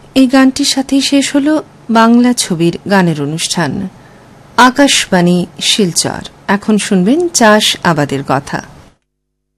এই গানটির সাথেই শেষ হল বাংলা ছবির গানের অনুষ্ঠান। আকাশবাণী শিলচর। এখন শুনবেন চাষ আবাদের কথা।